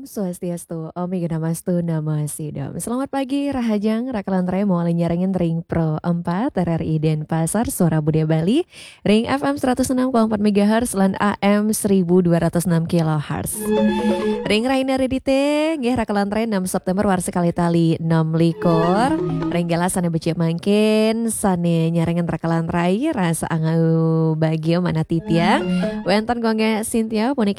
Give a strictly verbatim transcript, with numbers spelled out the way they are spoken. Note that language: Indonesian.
Swastiastu, Omega Namastu, Namasidam. Selamat pagi, Rahajang, Rakalan Remo, Nyarengin Ring Pro empat, R R I Denpasar, Suara Budaya Bali, Ring F M seratus enam koma empat MHz, lan A M seribu dua ratus enam kilohertz. Ring Raina Redite, nggih Rakalan Re enam September war sekali tali enam likur. Ring Gala sane becik mangkin, sane nyarengin Rakalan Rai, rasa angau bagio mana titiang. Wenten gonge Cynthia,